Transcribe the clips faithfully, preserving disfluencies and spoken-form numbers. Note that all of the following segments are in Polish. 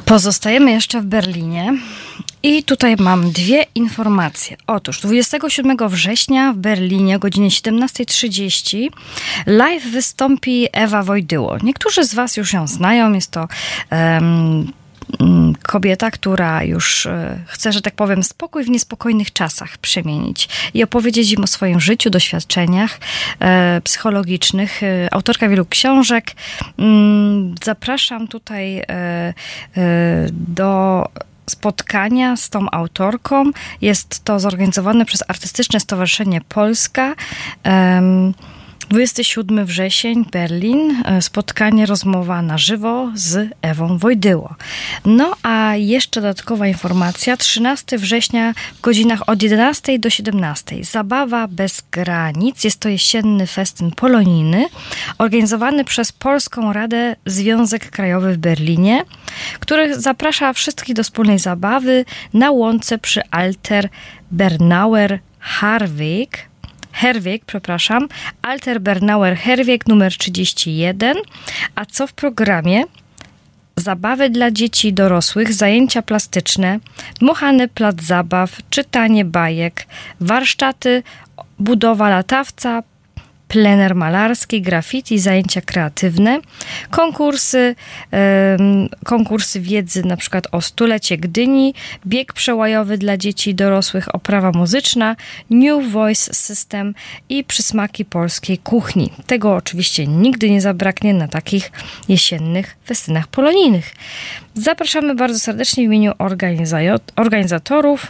Pozostajemy jeszcze w Berlinie i tutaj mam dwie informacje. Otóż dwudziestego siódmego września w Berlinie o godzinie siedemnasta trzydzieści live wystąpi Ewa Wojdyło. Niektórzy z was już ją znają. Jest to um, kobieta, która już chce, że tak powiem, spokój w niespokojnych czasach przemienić i opowiedzieć im o swoim życiu, doświadczeniach e, psychologicznych. Autorka wielu książek. Zapraszam tutaj e, e, do spotkania z tą autorką. Jest to zorganizowane przez Artystyczne Stowarzyszenie Polska. Um, dwudziestego siódmego wrzesień, Berlin. Spotkanie, rozmowa na żywo z Ewą Wojdyło. No a jeszcze dodatkowa informacja. trzynastego września w godzinach od jedenastej do siedemnastej. Zabawa bez granic. Jest to jesienny festyn polonijny organizowany przez Polską Radę Związek Krajowy w Berlinie, który zaprasza wszystkich do wspólnej zabawy na łące przy Alter Bernauer Herweg. Herweg, przepraszam, Alter Bernauer Herweg numer trzydzieści jeden. A co w programie? Zabawy dla dzieci i dorosłych, zajęcia plastyczne, dmuchany plac zabaw, czytanie bajek, warsztaty, budowa latawca, plener malarski, graffiti, zajęcia kreatywne, konkursy, um, konkursy wiedzy na przykład o stulecie Gdyni, bieg przełajowy dla dzieci i dorosłych, oprawa muzyczna, New Voice System i przysmaki polskiej kuchni. Tego oczywiście nigdy nie zabraknie na takich jesiennych festynach polonijnych. Zapraszamy bardzo serdecznie w imieniu organizatorów.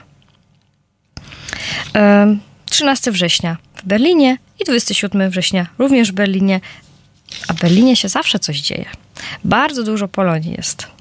Um, trzynastego września w Berlinie i dwudziestego siódmego września również w Berlinie. A w Berlinie się zawsze coś dzieje. Bardzo dużo Polonii jest.